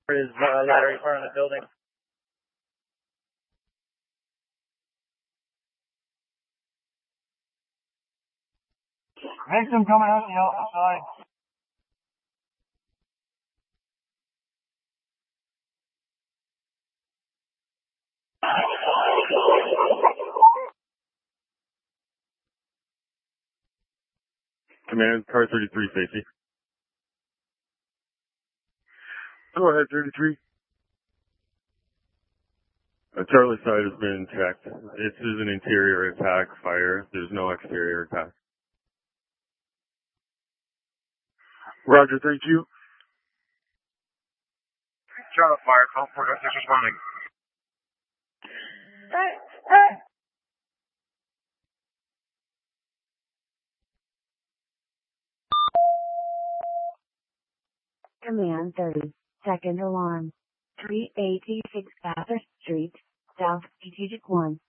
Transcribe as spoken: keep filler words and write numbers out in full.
Is uh, ladder in front of the building. Victim coming out the outside. Command, car thirty-three, safety. Go ahead, thirty-three. The Charlie side has been checked. This is an interior attack fire. There's no exterior attack. Roger, thank you. Charlie fire, call for this responding. Command thirty, second alarm. three eighty-six Bathurst Street, South Strategic one.